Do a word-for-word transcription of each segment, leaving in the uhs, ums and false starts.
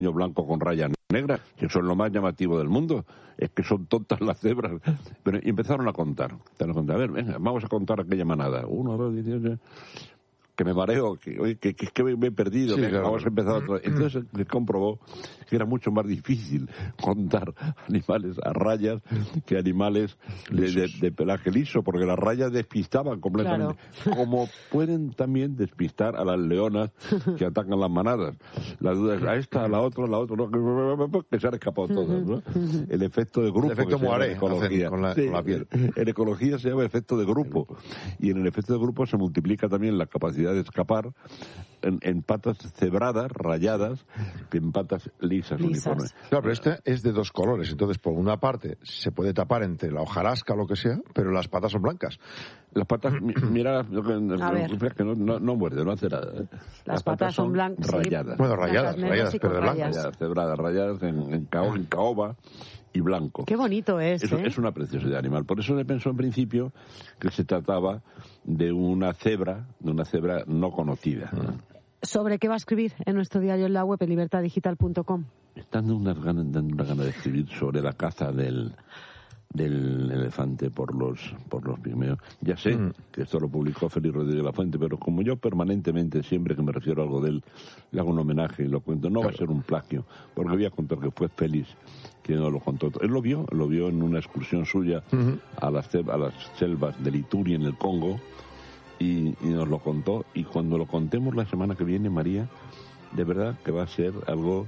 blanco con rayas negras, que son lo más llamativo del mundo. Es que son tontas las cebras. Pero y empezaron a contar. Empezaron a contar. A ver, venga, vamos a contar aquella manada. Uno, dos, dieciocho... Que me mareo, que, oye, que, que, que me he perdido, sí, que claro. vamos a empezar otra vez. Entonces se comprobó que era mucho más difícil contar animales a rayas que animales de, de, de pelaje liso, porque las rayas despistaban completamente. Claro. Como pueden también despistar a las leonas que atacan las manadas. La duda es a esta, a la otra, a la otra, no, que se han escapado todas, ¿no? El efecto de grupo. El efecto Moiré, en ecología. Con la, sí, con la piel. En ecología se llama efecto de grupo. Y en el efecto de grupo se multiplica también la capacidad de escapar en, en patas cebradas, rayadas, que en patas lisas, lisas. uniformes. Claro, pero este es de dos colores, entonces por una parte se puede tapar entre la hojarasca o lo que sea, pero las patas son blancas. Las patas, mira, que no, no, no muerde, no hace nada. ¿eh? Las, las patas, patas son blancas. Rayadas. Bueno, rayadas, rayadas, pero de blancas. Rayadas, cebradas, rayadas en, en, cao, en caoba y blanco. Qué bonito es, Eso, ¿eh? Es una preciosidad animal. Por eso se pensó en principio que se trataba de una cebra, de una cebra no conocida. ¿Sobre qué va a escribir en nuestro diario en la web, en libertad digital punto com? Están dando unas ganas, dando una gana de escribir sobre la caza del, del elefante por los por los pigmeos. Ya sé mm. que esto lo publicó Félix Rodríguez de la Fuente, pero como yo permanentemente, siempre que me refiero a algo de él, le hago un homenaje y lo cuento, no claro. va a ser un plagio, porque voy a contar que fue Félix quien nos lo contó. Él lo vio, lo vio en una excursión suya uh-huh. a, las, a las selvas del Ituri en el Congo, y, y nos lo contó, y cuando lo contemos la semana que viene, María, de verdad que va a ser algo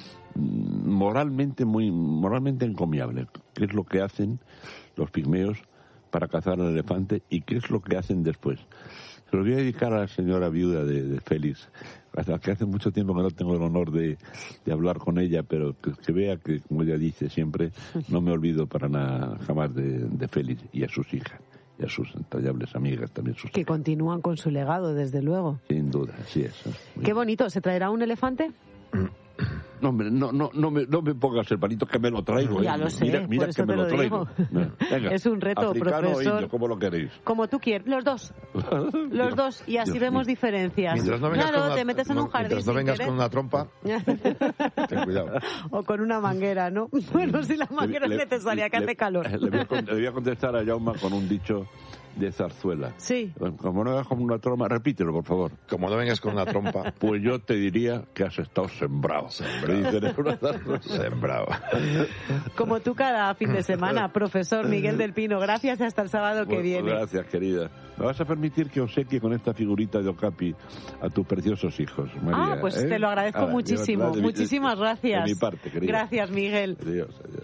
moralmente muy moralmente encomiable. ¿Qué es lo que hacen los pigmeos para cazar al elefante y qué es lo que hacen después? Se lo voy a dedicar a la señora viuda de, de Félix, hasta que hace mucho tiempo que no tengo el honor de, de hablar con ella, pero que, que vea que, como ella dice siempre, no me olvido para nada jamás de, de Félix y a sus hijas y a sus entrañables amigas también. Sus que hijas. Continúan con su legado, desde luego. Sin duda, así es. Qué bonito. ¿Se traerá un elefante? No, hombre, no, no, no, me, no me pongas el palito que me lo traigo. Ya eh. lo sé, mira, mira por que eso me te lo, lo traigo. Venga, es un reto, africano profesor. O indio, ¿cómo lo queréis? Como tú quieres, los dos. Los dos, y así Dios vemos mío. diferencias. Mientras no vengas claro, con una, te metes en no, un jardín. Mientras no vengas con una trompa, ten cuidado. O con una manguera, ¿no? Bueno, si la manguera le, es necesaria, que le, hace calor. Le voy, a, le voy a contestar a Jaume con un dicho de Zarzuela. Sí. Como no vengas con una trompa, repítelo, por favor. Como no vengas con una trompa. Pues yo te diría que has estado sembrado. Sembrado. Sembrado. Como tú cada fin de semana, profesor Miguel del Pino. Gracias y hasta el sábado que pues, viene. Gracias, querida. ¿Me vas a permitir que obsequie con esta figurita de Okapi a tus preciosos hijos, María? Ah, pues ¿eh? te lo agradezco Ahora, muchísimo. de, de, Muchísimas gracias. De mi parte, querida. Gracias, Miguel. Adiós, adiós.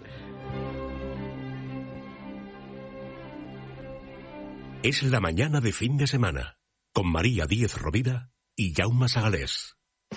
Es la mañana de fin de semana, con María Díez Rovira y Jaume Sagalés.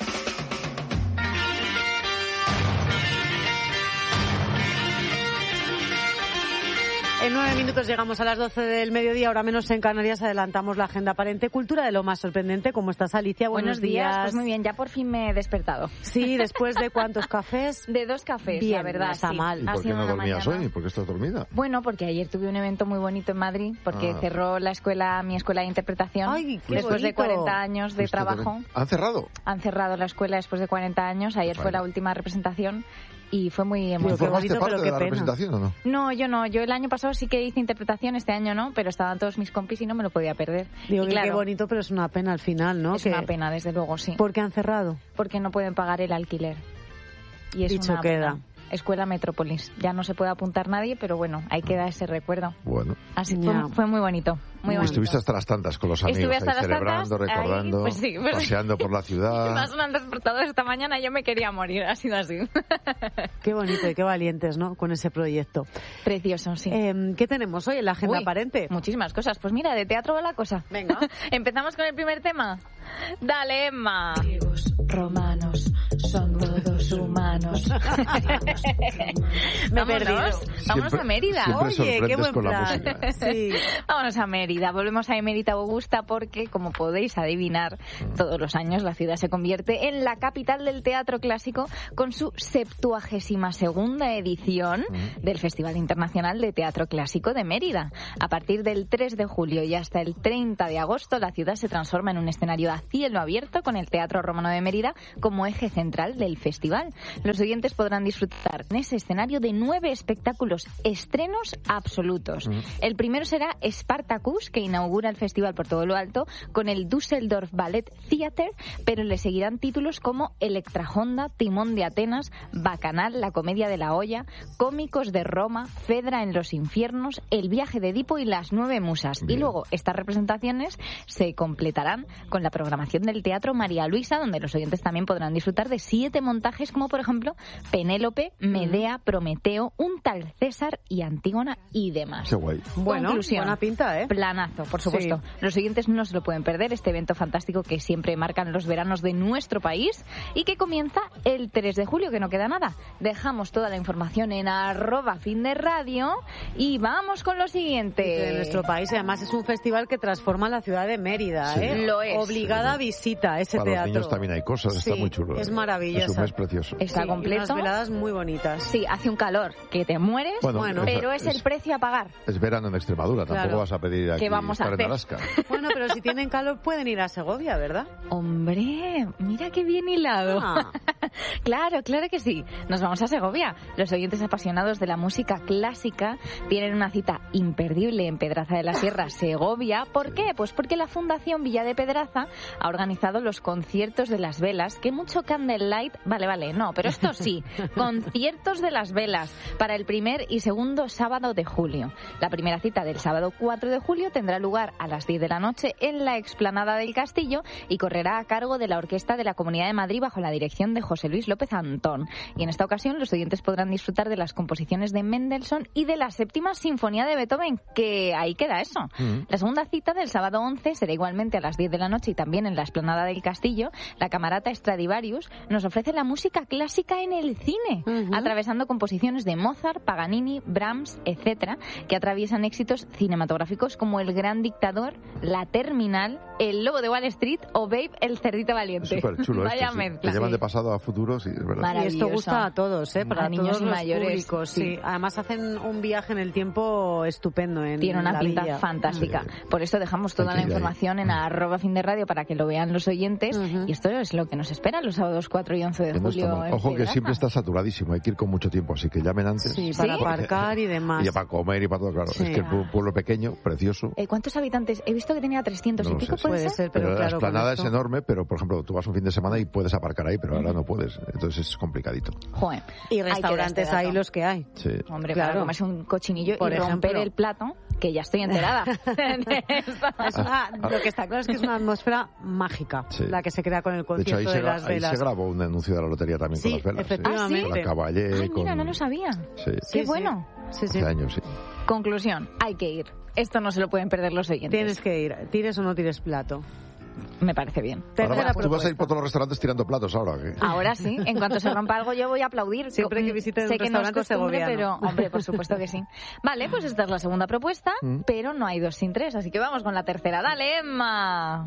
En nueve minutos llegamos a las doce del mediodía, ahora menos en Canarias. Adelantamos la agenda aparente. Cultura de lo más sorprendente. ¿Cómo estás, Alicia? Buenos, Buenos días. días. Pues muy bien, ya por fin me he despertado. Sí, después de ¿cuántos cafés? De dos cafés, bien, la verdad. No está sí. mal. ¿Y por qué no dormías mañana. hoy? ¿Por qué estás dormida? Bueno, porque ayer tuve un evento muy bonito en Madrid, porque ah. cerró la escuela, mi escuela de interpretación. Ay, qué después bonito. de cuarenta años de trabajo. ¿Han cerrado? Han cerrado la escuela después de cuarenta años. Ayer Vale. fue la última representación. Y fue muy emocionante. ¿Formaste bonito, parte pero de qué la pena. representación o no? No, yo no. Yo el año pasado sí que hice interpretación, este año no, pero estaban todos mis compis y no me lo podía perder. Digo y que claro, qué bonito, pero es una pena al final, ¿no? es que... una pena, desde luego, sí. ¿Por qué han cerrado? Porque no pueden pagar el alquiler. Y es Dicho una queda. pena. Escuela Metrópolis. Ya no se puede apuntar nadie, pero bueno, ahí queda ese recuerdo. Bueno. Así Ya. fue, fue muy bonito. Muy bonito. Estuviste hasta las tantas con los amigos, Estuve hasta ahí las celebrando, tantas, ahí, recordando, pues sí, pues sí. paseando por la ciudad. Me ha sonado el despertador esta mañana, yo me quería morir, ha sido así. Qué bonito y qué valientes, ¿no? Con ese proyecto. Precioso, sí. Eh, ¿Qué tenemos hoy en la agenda Uy, aparente? Muchísimas cosas. Pues mira, de teatro va la cosa. Venga. Empezamos con el primer tema. Dale, Emma. Griegos, romanos, son todos humanos. Me he perdido. Vámonos, vámonos a Mérida. Siempre Oye, sorprendes qué buen con la plan. música. Sí. Vámonos a Mérida. Volvemos a Emérita Augusta porque, como podéis adivinar, todos los años la ciudad se convierte en la capital del teatro clásico con su septuagésima segunda edición del Festival Internacional de Teatro Clásico de Mérida. A partir del tres de julio y hasta el treinta de agosto, la ciudad se transforma en un escenario a cielo abierto con el Teatro Romano de Mérida como eje central del festival. festival. Los oyentes podrán disfrutar en ese escenario de nueve espectáculos estrenos absolutos. Mm. El primero será Spartacus, que inaugura el festival por todo lo alto, con el Düsseldorf Ballet Theater, pero le seguirán títulos como Electra Honda, Timón de Atenas, Bacanal, La Comedia de la Olla, Cómicos de Roma, Fedra en los Infiernos, El Viaje de Edipo y Las Nueve Musas. Bien. Y luego estas representaciones se completarán con la programación del Teatro María Luisa, donde los oyentes también podrán disfrutar de siete montajes, como por ejemplo Penélope, Medea, Prometeo, un tal César y Antígona y demás. Qué guay. Bueno, conclusión, buena pinta, ¿eh? Planazo, por supuesto. Sí. Los oyentes no se lo pueden perder, este evento fantástico que siempre marcan los veranos de nuestro país y que comienza el tres de julio, que no queda nada. Dejamos toda la información en arroba fin de radio y vamos con lo siguiente. De nuestro país, y además es un festival que transforma la ciudad de Mérida, sí. ¿eh? Lo es. Obligada sí. visita a ese Para teatro. Los niños también hay cosas, sí, está muy chulo. Es ¿eh? maravilloso. Es un mes precioso. Está sí, completo. Unas veladas muy bonitas. Sí, hace un calor que te mueres, bueno, bueno, pero es, es el precio a pagar. Es verano en Extremadura, tampoco claro. vas a pedir aquí ¿Qué vamos a estar hacer? en Alaska. Bueno, pero si tienen calor pueden ir a Segovia, ¿verdad? Hombre, mira qué bien hilado. Ah. Claro, claro que sí. Nos vamos a Segovia. Los oyentes apasionados de la música clásica tienen una cita imperdible en Pedraza de la Sierra, Segovia. ¿Por qué? Pues porque la Fundación Villa de Pedraza ha organizado los conciertos de las velas, que mucho candlelight, vale, vale, no, pero esto sí, conciertos de las velas para el primer y segundo sábado de julio. La primera cita del sábado cuatro de julio tendrá lugar a las diez de la noche en la explanada del Castillo y correrá a cargo de la Orquesta de la Comunidad de Madrid bajo la dirección de José Luis López Antón. Y en esta ocasión los oyentes podrán disfrutar de las composiciones de Mendelssohn y de la séptima sinfonía de Beethoven, que ahí queda eso. Mm. La segunda cita del sábado once será igualmente a las diez de la noche y también en la explanada del Castillo. La Camerata Stradivarius nos ofrece la música clásica en el cine, uh-huh. atravesando composiciones de Mozart, Paganini, Brahms, etcétera, que atraviesan éxitos cinematográficos como El Gran Dictador, La Terminal, El Lobo de Wall Street o Babe, El Cerdito Valiente. Súper chulo. Vaya esto, mezcla. Sí. Te llevan sí. de pasado a futuro, sí, es verdad. Y esto gusta a todos, ¿eh? Para a niños todos los mayores, públicos, sí. sí. Además hacen un viaje en el tiempo estupendo. En Tiene una la pinta villa. fantástica. Sí. Por eso dejamos toda la información en arroba fin de radio para que lo vean los oyentes. Uh-huh. Y esto es lo que nos espera los sábados cuatro y once de que no julio. Ojo que Pedraza. Siempre está saturadísimo, hay que ir con mucho tiempo, así que llamen antes. Sí, para ¿Sí? aparcar y demás. Y para comer y para todo, claro. Sí. Es que el pueblo pequeño, precioso. Eh, ¿Cuántos habitantes? He visto que tenía trescientos No y pico, sé, ¿puede puede ser? ser, pero, pero claro, la explanada esto... es enorme, pero por ejemplo, tú vas un fin de semana y puedes aparcar ahí, pero ahora no puedes. Entonces es complicadito. Joder. Y restaurantes hay ahí los que hay. Sí. Hombre, claro. para comerse un cochinillo Por y ejemplo. romper el plato, que ya estoy enterada. Es una, lo que está claro es que es una atmósfera mágica, Sí. la que se crea con el De hecho, concierto ahí, de, se, gra- las ahí velas. se grabó un anuncio de la lotería también Sí, con las velas. efectivamente. Con la Caballé, Ay, mira, con... no lo sabía. Sí. Qué Sí, bueno. Sí, sí. Hace años, sí. Conclusión, hay que ir. Esto no se lo pueden perder los oyentes. Tienes que ir, tires o no tires plato. Me parece bien. Tercera Ahora, tú vas a propuesta. ir por todos los restaurantes tirando platos ahora. ¿qué? Ahora sí, en cuanto se rompa algo yo voy a aplaudir. Siempre que visiten sé un que no es restaurante costumbre, segoviano. pero hombre, por supuesto que sí. Vale, pues esta es la segunda propuesta, Mm. pero no hay dos sin tres, así que vamos con la tercera. Dale, Emma.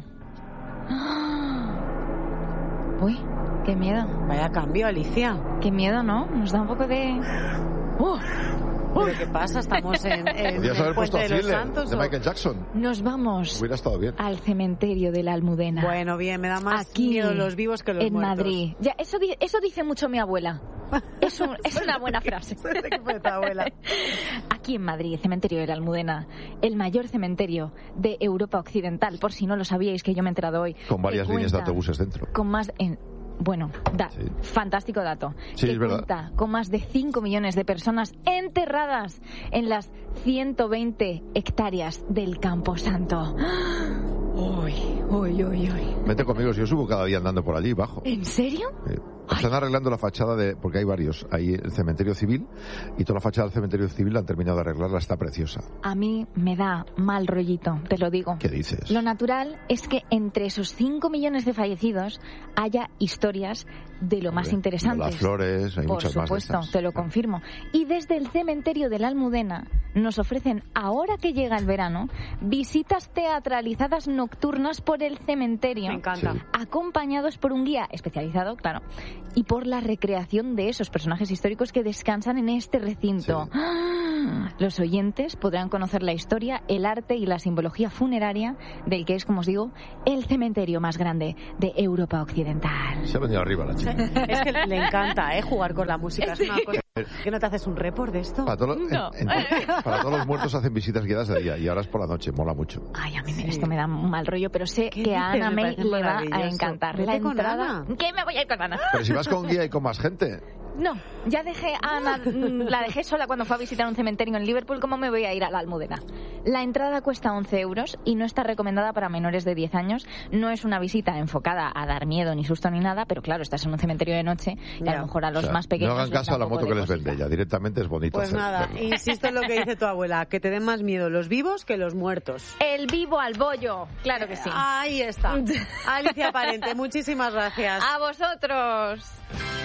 Uy, qué miedo. Vaya cambio, Alicia. Qué miedo, ¿no? Nos da un poco de... Uh, ¿Pero qué pasa? ¿Estamos en, en Podrías el haber puesto Puente a de los Thriller, Santos? de o- Michael Jackson. nos vamos Hubiera estado bien. al cementerio de la Almudena. Bueno, bien, me da más Aquí, miedo los vivos que los en muertos. Madrid. Ya, eso, di- eso dice mucho mi abuela. Es, un- es una buena frase. Soy de equipo de tu abuela. Aquí en Madrid, cementerio de la Almudena, el mayor cementerio de Europa Occidental, por si no lo sabíais, que yo me he enterado hoy. Con varias que líneas de cuenta autobuses dentro. Con más... En, bueno, da, Sí. fantástico dato. Sí, que es verdad. cuenta con más de cinco millones de personas enterradas en las ciento veinte hectáreas del Camposanto. Uy, uy, uy, uy. Vete conmigo, yo subo cada día andando por allí, bajo. ¿En serio? Eh, Están arreglando la fachada de... Porque hay varios. Hay el cementerio civil y toda la fachada del cementerio civil la han terminado de arreglarla. Está preciosa. A mí me da mal rollito, te lo digo. ¿Qué dices? Lo natural es que entre esos cinco millones de fallecidos haya historias de lo más Hombre, interesantes. Las flores, hay Por muchas más de supuesto, estas. te lo confirmo. Y desde el cementerio de la Almudena nos ofrecen, ahora que llega el verano, visitas teatralizadas nocturnas por el cementerio. Me encanta. Sí. Acompañados por un guía especializado, claro, y por la recreación de esos personajes históricos que descansan en este recinto. Sí. Los oyentes podrán conocer la historia, el arte y la simbología funeraria del que es, como os digo, el cementerio más grande de Europa Occidental. Se ha venido arriba la chica. Es que le encanta, ¿eh? Jugar con la música. Es una cosa... ¿Qué no te haces un report de esto? Para, todo, no. en, en, para todos los muertos hacen visitas guiadas de día y ahora es por la noche, mola mucho. Ay, a mí sí. esto me da un mal rollo, pero sé que a Ana May le va a encantar. La entrada. ¿Qué me voy a ir con Ana? Pero si vas con guía y con más gente. No, ya dejé a Ana, la dejé sola cuando fue a visitar un cementerio en Liverpool. ¿Cómo me voy a ir a la Almudena? La entrada cuesta once euros y no está recomendada para menores de diez años. No es una visita enfocada a dar miedo ni susto ni nada, pero claro, estás en un cementerio de noche y ya. a lo mejor a los o sea, más pequeños... No hagan caso a la moto que les vende ella, directamente es bonito. Pues nada, verlo. Insisto en lo que dice tu abuela, que te den más miedo los vivos que los muertos. El vivo al bollo, claro que sí. Ahí está. Alicia Parente, muchísimas gracias. A vosotros.